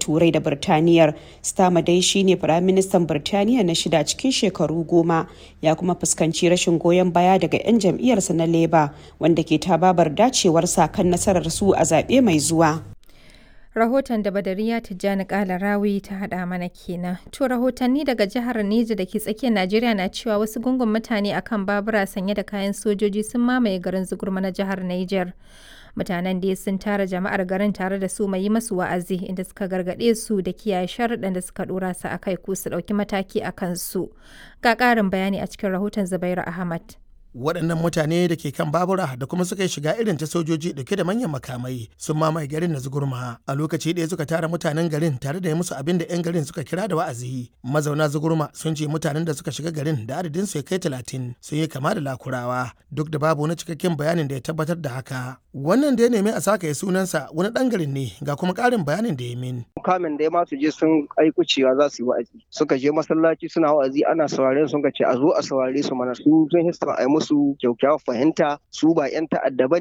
Turai da Birtaniyar. Starmer dai shine Firaministan Birtaniya na 6 cikin shekaru 10, ya kuma fuskanci rashin goyon baya daga 'yan jam'iyyarsa na Labour, wanda ke tababar dacewarsa kan nasarar su a zaɓe mai zuwa. Rahoton da Badariya Tijjani Kalarawi ta haɗa mana kenan. To rahotanni daga jihar Neja da ke tsakiyar Najeriya na cewa wasu gungun mutane akan babura sanye da kayan sojoji sun mamaye garin Zugurma na jihar Niger. Mutanen dai sun tara jama'ar garin tare da su mai yi masu wa'azi, inda suka gargaɗe su da kiyaye sharuɗan da suka ɗora su a kai ko su ɗauki mataki a kansu. Ga ƙarin bayani a cikin rahoton Zubairu Ahmad. Waɗannan mutane da ke kan babura da kuma suka yi shiga irin ta sojoji dauke da manyan makamai sun mamaye garin na Zugurma. A lokaci ɗaya suka tara mutanen garin tare da yi musu abin da 'yan garin suka kira da wa'azi. Mazauna Zugurma sun ce mutanen da suka shiga garin da adadin su ya kai 30 sun yi kama da Lakurawa, duk da babu wani cikakken bayanin da ya tabbatar da haka. Wannan da ya nemi a saka ya sunansa wani ɗan garin ne, ga kuma ƙarin bayanin da ya min. Kamin da ya ma su je sun aiku cewa za su yi wa'azi, suka je masallaci suna wa'azi ana sauraren sun ce a zo a saurare su mana, su sun hissa a yi musu kyakkyawar fahimta, su ba 'yan ta'adda ba